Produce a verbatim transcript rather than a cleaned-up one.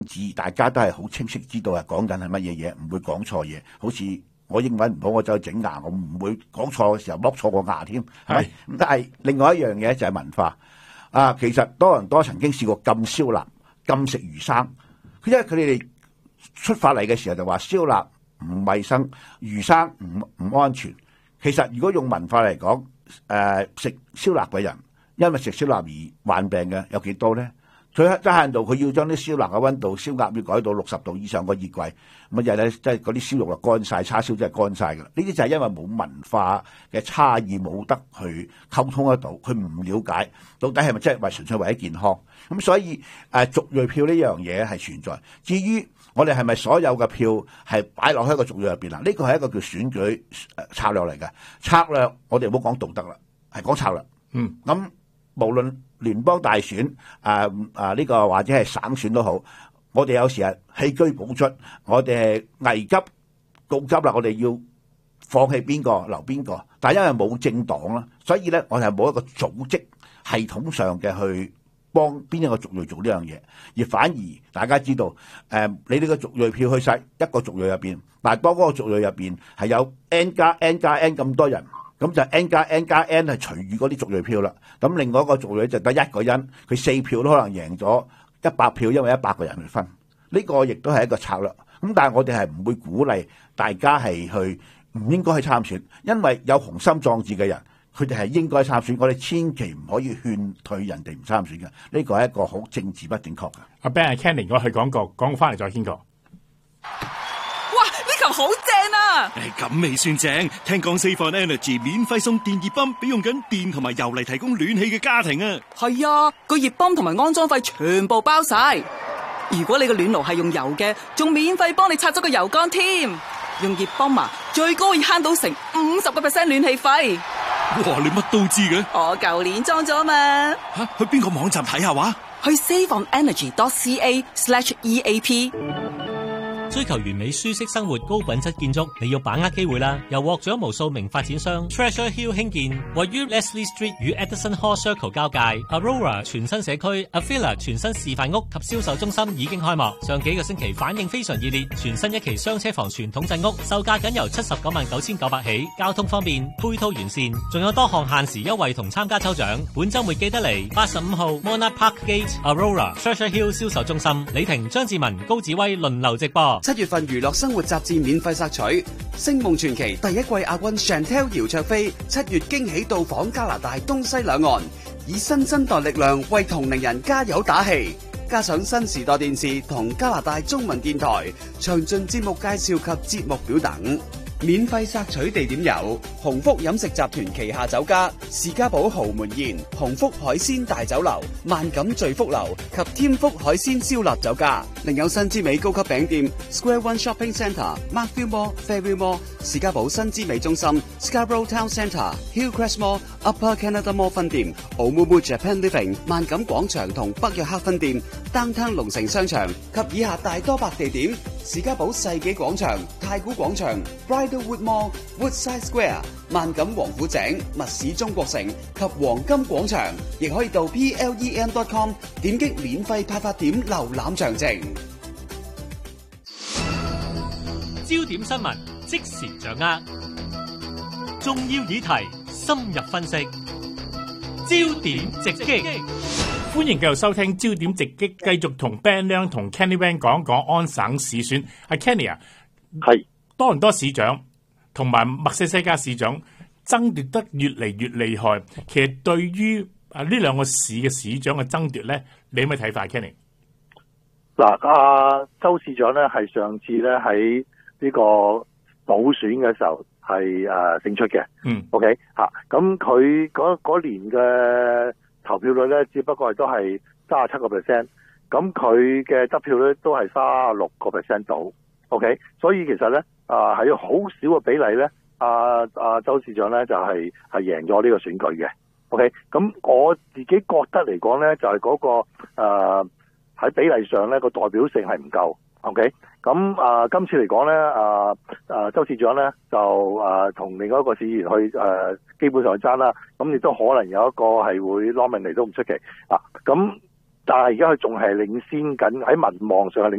治大家都係好清晰知道係講緊係乜嘢嘢，唔會講錯嘢。好似我英文唔好，我走去整牙，我唔會講錯嘅時候剝錯個牙添，係咪？咁但係另外一樣嘢就係文化啊。其實多倫多曾經試過禁燒臘、禁食魚生，因為佢哋出發嚟嘅時候就話燒臘唔衛生，魚生唔唔安全。其實如果用文化嚟講，誒、呃、食燒臘嘅人，因為食燒臘而患病嘅有幾多咧？最低限度佢要將啲燒臘嘅溫度，燒鴨要改到六十度以上個熱櫃，咁日咧即係嗰啲燒肉啊乾晒，叉燒真係乾晒㗎啦。呢啲就係因為冇文化嘅差異，冇得去溝通得到，佢唔了解到底係咪真係為純粹為咗健康。咁所以誒、呃、族裔票呢樣嘢係存在。至於我哋係咪所有嘅票係擺落喺一個族裔入邊啊？呢個係一個叫選舉策略嚟嘅策略。我哋唔好講道德啦，係講策略。嗯，咁無論聯邦大選啊啊呢個或者係省選都好，我哋有時係棄車保出，我哋係危急告急啦，我哋要放棄邊個留邊個。但係因為冇政黨啦，所以咧我哋係冇一個組織系統上嘅去幫邊一個族裔做呢樣嘢，而反而大家知道誒、呃，你呢個族裔票去晒一個族裔入邊，但係當嗰個族裔入邊係有 N 加 N 加 N 咁多人。咁就 N 加 N 加 N 係隨意嗰啲族裔票啦。咁另外一個族裔就得一個人，佢四票都可能贏咗一百票，因為一百個人去分。呢個亦都係一個策略。咁但係我哋係唔會鼓勵大家係去唔應該去參選，因為有雄心壯志嘅人，佢哋係應該參選。我哋千祈唔可以勸退人哋唔參選嘅。呢個係一個好政治不正確嘅。 阿 Ben 阿 Kenny，我去廣告，廣告翻嚟再傾過。 好正啊！ 誒，咁未算正，聽講 Save on Energy 免費送電熱泵俾用緊電同埋油嚟提供暖氣嘅家庭啊！ 係啊，個熱泵同埋安裝費全部包晒。如果你個暖爐係用油嘅，仲免費幫你拆咗個油缸添。用熱泵啊，最高可以慳到成五十個 percent 暖氣費。 哇，你乜都知嘅？ 我舊年裝咗嘛。 吓，去邊個網站睇下話？ 去 saveonenergy.ca slash eap。 追求完美舒適生活、高品質建築，你要把握機會啦！由獲獎無數名發展商 Treasure Hill 興建，位於 Leslie Street 與 Edison Hall Circle 交界 Aurora 全新社區 Avila 全新示範屋及銷售中心已經開幕。上幾個星期反應非常熱烈，全新一期雙車房傳統鎮屋，售價僅由七十九萬九千九百起，交通方便，配套完善，仲有多項限時優惠同參加抽獎。本週末記得嚟八十五號 Monarch Park Gate Aurora Treasure Hill 銷售中心，李婷、張志文、高子威輪流直播。 七月份娛樂生活雜誌免費索取，《星夢傳奇》第一季亞軍 Chantel 姚焯菲七月驚喜到訪加拿大東西兩岸，以新生代力量為同齡人加油打氣。加上新時代電視同加拿大中文電台詳盡節目介紹及節目表等。免費索取地點有鴻福飲食集團旗下酒家士嘉堡豪門宴、鴻福海鮮大酒樓、萬錦聚福樓及添福海鮮燒臘酒家，另有新之美高級餅店 Square One Shopping Centre、Markville Mall、Fairview Mall、士嘉堡新之美中心、Scarborough Town Centre、Hillcrest Mall、Upper Canada Mall 分店、Oumuamua Japan Living、萬錦廣場同北約克分店、Downtown 龍城商場及以下大多百地點：士嘉堡世紀廣場、太古廣場、Bridlewood Mall、Woodside Square、萬錦王府井、密市中國城及黃金廣場，亦可以到 P L E M dot com 點擊免費派發點瀏覽詳情。 焦點新聞即時掌握，重要議題深入分析，焦點直擊。 歡迎繼續收聽焦點直擊，繼續同 Ben 亮同 Kenny Van 講講安省市選。阿 Kenny 啊， 係多倫多市長同埋墨西西加市長爭奪得越嚟越厲害。其實對於啊呢兩個市嘅市長嘅爭奪咧，你有咩睇法 ，Kenny？ 嗱，阿周市長咧係上次咧喺呢個補選嘅時候係誒勝出嘅。 嗯 ，OK 吓，咁佢嗰嗰年嘅投票率咧，只不過係都係三十七個 percent， 咁佢嘅得票率都係三十六個 percent 到 ，OK， 所以其實咧啊係好少嘅比例咧，阿、啊、阿、啊、周市長咧就係係贏咗呢個選舉嘅 ，OK， 咁我自己覺得嚟講咧就係、是、嗰、那個誒喺、啊、比例上咧個代表性係唔夠 ，OK， 咁啊今次嚟講咧啊啊周市長咧就啊同另外一個市議員去誒、啊、基本上去爭啦，咁亦都可能有一個係會攞命嚟都唔出奇啊，咁但係而家佢仲係領先緊喺民望上係領